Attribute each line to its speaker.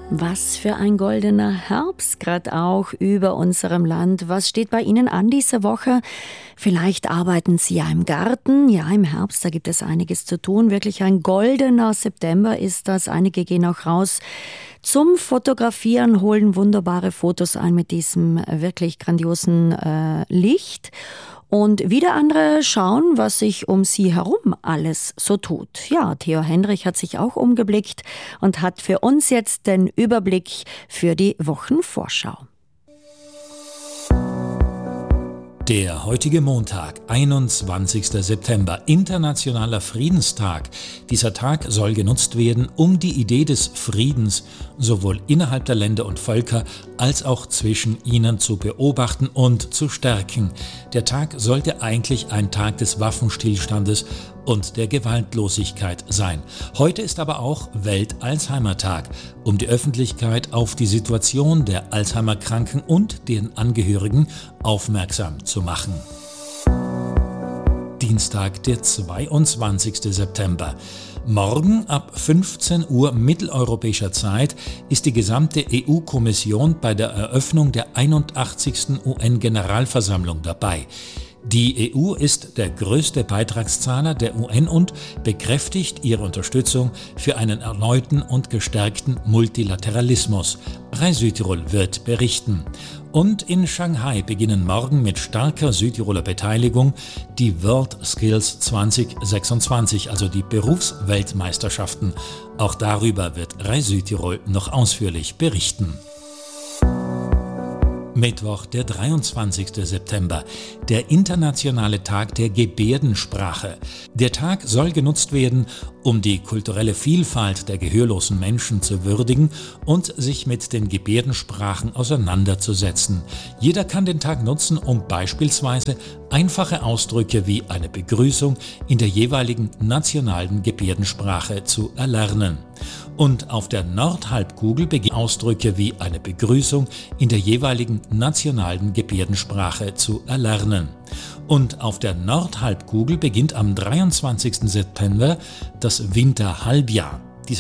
Speaker 1: Was für ein goldener Herbst gerade auch über unserem Land. Was steht bei Ihnen an diese Woche? Vielleicht arbeiten Sie ja im Garten. Ja, im Herbst, da gibt es einiges zu tun. Wirklich ein goldener September ist das. Einige gehen auch raus zum Fotografieren, holen wunderbare Fotos ein mit diesem wirklich grandiosen Licht. Und wieder andere schauen, was sich um sie herum alles so tut. Ja, Theo Henrich hat sich auch umgeblickt und hat für uns jetzt den Überblick für die Wochenvorschau.
Speaker 2: Der heutige Montag, 21. September, Internationaler Friedenstag. Dieser Tag soll genutzt werden, um die Idee des Friedens sowohl innerhalb der Länder und Völker als auch zwischen ihnen zu beobachten und zu stärken. Der Tag sollte eigentlich ein Tag des Waffenstillstandes und der Gewaltlosigkeit sein. Heute ist aber auch Welt-Alzheimer-Tag, um die Öffentlichkeit auf die Situation der Alzheimer-Kranken und deren Angehörigen aufmerksam zu machen. Dienstag, der 22. September. Morgen ab 15 Uhr mitteleuropäischer Zeit ist die gesamte EU-Kommission bei der Eröffnung der 81. UN-Generalversammlung dabei. Die EU ist der größte Beitragszahler der UN und bekräftigt ihre Unterstützung für einen erneuten und gestärkten Multilateralismus. Rai Südtirol wird berichten. Und in Shanghai beginnen morgen mit starker Südtiroler Beteiligung die World Skills 2026, also die Berufsweltmeisterschaften. Auch darüber wird Rai Südtirol noch ausführlich berichten. Mittwoch, der 23. September, der internationale Tag der Gebärdensprache. Der Tag soll genutzt werden, um die kulturelle Vielfalt der gehörlosen Menschen zu würdigen und sich mit den Gebärdensprachen auseinanderzusetzen. Jeder kann den Tag nutzen, um beispielsweise einfache Ausdrücke wie eine Begrüßung in der jeweiligen nationalen Gebärdensprache zu erlernen. Und auf der Nordhalbkugel beginnen Ausdrücke wie eine Begrüßung in der jeweiligen nationalen Gebärdensprache zu erlernen. Und auf der Nordhalbkugel beginnt am 23. September das Winterhalbjahr.